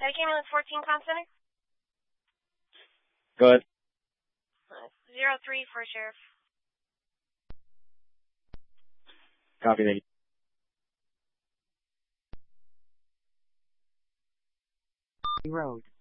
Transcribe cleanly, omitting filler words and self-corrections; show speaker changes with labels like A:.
A: Ambulance 14 Com Center.
B: Go ahead.
A: 03 for Sheriff.
B: Copy, thank you.
C: Road.